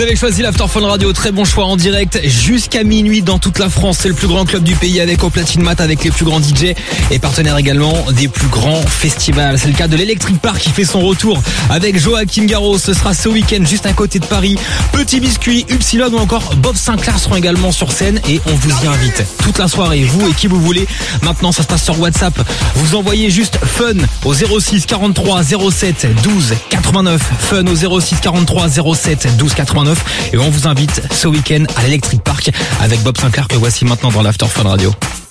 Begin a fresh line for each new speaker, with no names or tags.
avez choisi l'After Fun Radio, très bon choix en direct jusqu'à minuit dans toute la France. C'est le plus grand club du pays avec au platine mat, avec les plus grands DJ et partenaires également des plus grands festivals. C'est le cas de l'Electric Park qui fait son retour avec Joachim Garraud. Ce sera ce week-end juste à côté de Paris. Petit Biscuit, Upsilon ou encore Bob Sinclair seront également sur scène et on vous y invite toute la soirée, vous et qui vous voulez. Maintenant ça se passe sur WhatsApp. Vous envoyez juste fun au 06 43 07 12 89. Fun au 06 43 07 12 89 et on vous invite ce week-end à l'Electric Park avec Bob Sinclair que voici maintenant dans l'After Fun Radio.